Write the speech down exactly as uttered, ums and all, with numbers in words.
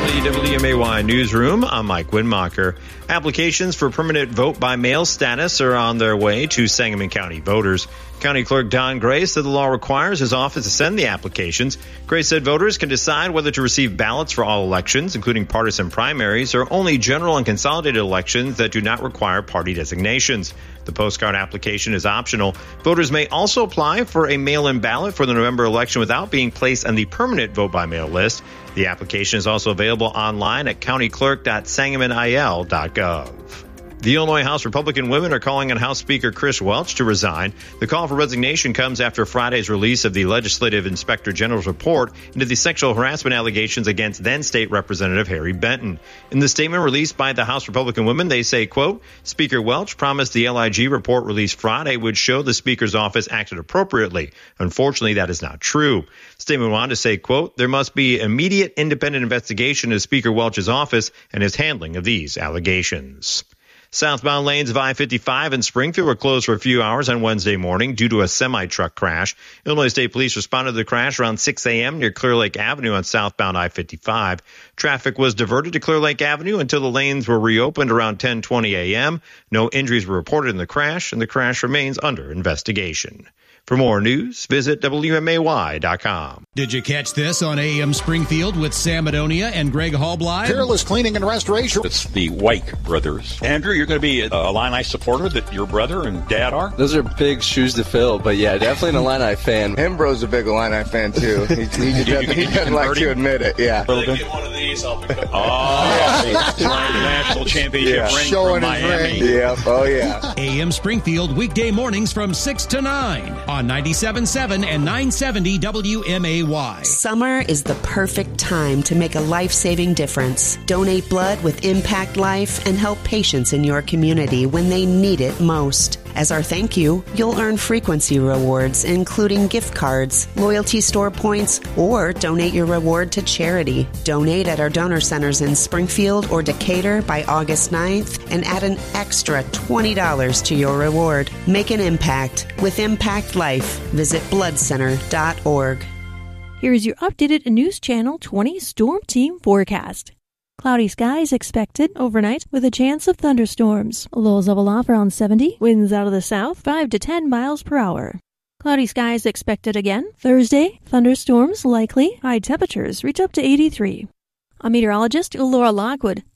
the W M A Y Newsroom, I'm Mike Winmacher. Applications for permanent vote-by-mail status are on their way to Sangamon County voters. County Clerk Don Gray said the law requires his office to send the applications. Gray said voters can decide whether to receive ballots for all elections, including partisan primaries, or only general and consolidated elections that do not require party designations. The postcard application is optional. Voters may also apply for a mail-in ballot for the November election without being placed on the permanent vote-by-mail list. The application is also available online at county clerk dot sangamon I L dot gov. The Illinois House Republican women are calling on House Speaker Chris Welch to resign. The call for resignation comes after Friday's release of the Legislative Inspector General's report into the sexual harassment allegations against then-State Representative Harry Benton. In the statement released by the House Republican women, they say, quote, Speaker Welch promised the L I G report released Friday would show the Speaker's office acted appropriately. Unfortunately, that is not true. The statement went on to say, quote, there must be immediate independent investigation of Speaker Welch's office and his handling of these allegations. Southbound lanes of I fifty-five in Springfield were closed for a few hours on Wednesday morning due to a semi-truck crash. Illinois State Police responded to the crash around six a.m. near Clear Lake Avenue on southbound I fifty-five. Traffic was diverted to Clear Lake Avenue until the lanes were reopened around ten twenty a.m. No injuries were reported in the crash, and the crash remains under investigation. For more news, visit W M A Y dot com. Did you catch this on A M Springfield with Sam Madonia and Greg Hallbly? Peerless Cleaning and Restoration. It's the White brothers. Andrew, you're going to be a Illini supporter that your brother and dad are? Those are big shoes to fill, but yeah, definitely an Illini fan. Hembro's a big Illini fan, too. He, he, just doesn't, he doesn't like to admit it, yeah. A little bit. One of these, I'll pick up. Oh, yeah. National championship yeah. ring Showing from Miami. Ring. Yep, oh yeah. A M Springfield, weekday mornings from six to nine on ninety-seven point seven and nine seventy W M A Y. Summer is the perfect time to make a life-saving difference. Donate blood with Impact Life and help patients in your community when they need it most. As our thank you, you'll earn frequency rewards, including gift cards, loyalty store points, or donate your reward to charity. Donate at our donor centers in Springfield or Decatur by August ninth and add an extra twenty dollars to your reward. Make an impact with Impact Life. Visit blood center dot org. Here is your updated News Channel twenty Storm Team forecast. Cloudy skies expected overnight with a chance of thunderstorms. Lows level off around seventy. Winds out of the south five to ten miles per hour. Cloudy skies expected again. Thursday, thunderstorms likely. High temperatures reach up to eighty-three. I'm meteorologist Laura Lockwood.